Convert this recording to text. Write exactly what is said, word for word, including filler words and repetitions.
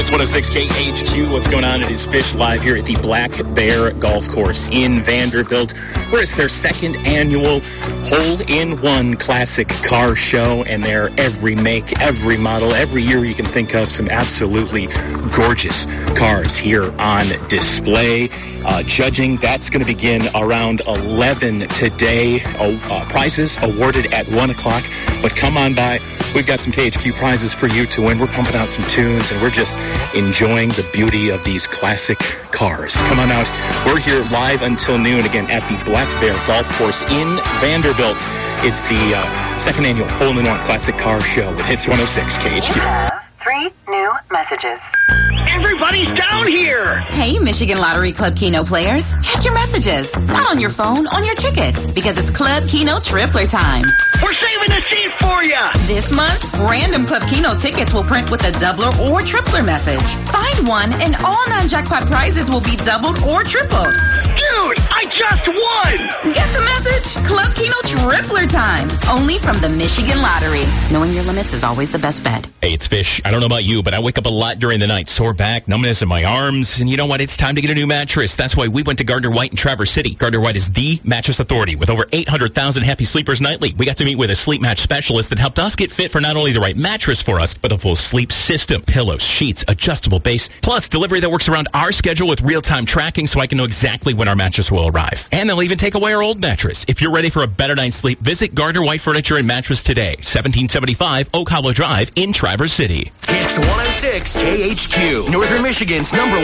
It's one oh six K H Q. What's going on? It is Fish live here at the Black Bear Golf Course in Vanderbilt, where it's their second annual hole-in-one classic car show, and they're every make, every model, every year you can think of. Some absolutely gorgeous cars here on display. Uh, judging, that's going to begin around eleven today. Uh, uh, prizes awarded at one o'clock, but come on by. We've got some K H Q prizes for you to win. We're pumping out some tunes, and we're just enjoying the beauty of these classic cars. Come on out. We're here live until noon, again, at the Black Bear Golf Course in Vanderbilt. It's the uh, second annual Hole-in-One Classic Car Show with Hits one oh six K H Q. You have three new messages. Everybody's down here! Hey, Michigan Lottery Club Keno players. Check your messages. Not on your phone, on your tickets. Because it's Club Keno Tripler time. We're saving a seat for ya! This month, random Club Keno tickets will print with a doubler or tripler message. Find one and all non-jackpot prizes will be doubled or tripled. Dude, I just won! Get the message? Club Keno Tripler time. Only from the Michigan Lottery. Knowing your limits is always the best bet. Hey, it's Fish. I don't know about you, but I wake up a lot during the night. Sore back, numbness in my arms. And you know what? It's time to get a new mattress. That's why we went to Gardner White in Traverse City. Gardner White is the mattress authority with over eight hundred thousand happy sleepers nightly. We got to meet with a sleep match specialist that helped us get fit for not only the right mattress for us, but the full sleep system. Pillows, sheets, adjustable base, plus delivery that works around our schedule with real-time tracking so I can know exactly when our mattress will arrive. And they'll even take away our old mattress. If you're ready for a better night's sleep, visit Gardner White Furniture and Mattress today. seventeen seventy-five Oak Hollow Drive in Traverse City. It's one oh six K H Q, Northern Michigan's number